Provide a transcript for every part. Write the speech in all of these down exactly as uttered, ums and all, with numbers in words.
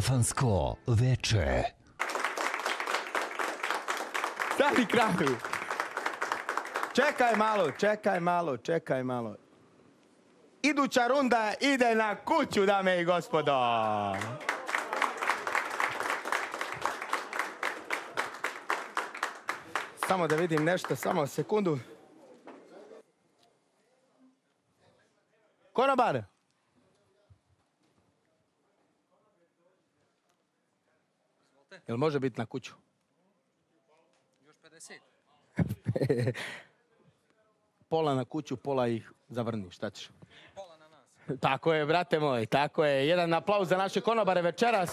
Kafansko veče. Stani kraju. Čekaj malo, čekaj malo, čekaj malo. Iduća runda ide na kuću, dame i gospodo. Samo da vidim nešto, samo sekundu. Konobar. Jel može biti na kuću? Još pedeset. Pola na kuću, pola ih zavrni, šta ćeš? Pola na nas. Tako je, brate moj, tako je. Jedan aplauz za naše konobare večeras.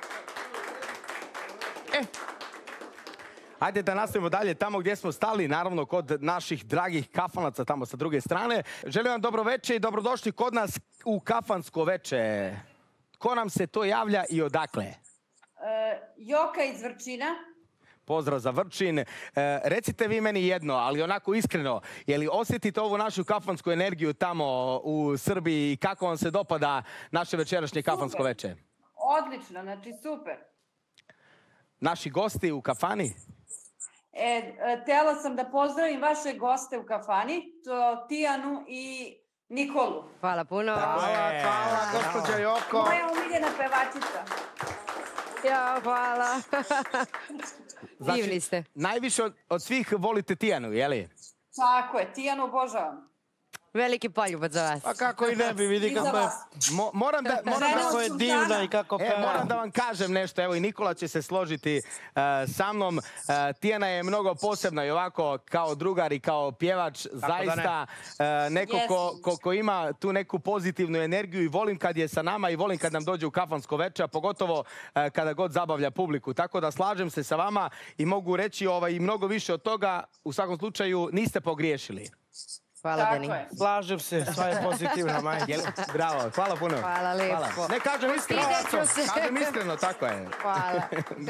E, ajde da nastavimo dalje tamo gdje smo stali, naravno kod naših dragih kafanaca tamo sa druge strane. Želim vam dobro veče i dobrodošli kod nas u Kafansko veče. Ko nam se to javlja i odakle? E, Joka iz Vrčina. Pozdrav za Vrčin. E, recite vi meni jedno, ali onako iskreno, je li osjetite ovu našu kafansku energiju tamo u Srbiji i kako vam se dopada naše večerašnje kafansko veče? Odlično, znači super. Naši gosti u kafani? E, htjela sam da pozdravim vaše goste u kafani, to Tijanu i Nikolu. Hvala puno. Hvala, hvala, gospođa Joko. Moja omiljena pevačica. Ja, hvala. Znači, divni ste. Najviše od, od svih volite Tijanu, je li? Tako je, Tijanu obožavam. Veliki poljubac za vas. Pa kako i ne bi, vidi I za kako je, vas. Mo, moram da, moram Žena da, kako je od divna sultana. i kako E, moram peva. da vam kažem nešto, evo i Nikola će se složiti uh, sa mnom. Uh, Tijana je mnogo posebna i ovako kao drugar i kao pjevač, zaista uh, neko Yes. ko, ko, ko ima tu neku pozitivnu energiju i volim kad je sa nama i volim kad nam dođe u kafansko veče, a pogotovo uh, kada god zabavlja publiku. Tako da slažem se sa vama i mogu reći ovaj, i mnogo više od toga, u svakom slučaju niste pogriješili. Hvala, Tako Deni. je. Slažem se, sva je pozitivna majka. Jel? Bravo, hvala puno. Hvala lijepo. Ne, kažem iskreno. Stideću se. Kažem iskreno, tako je. Hvala.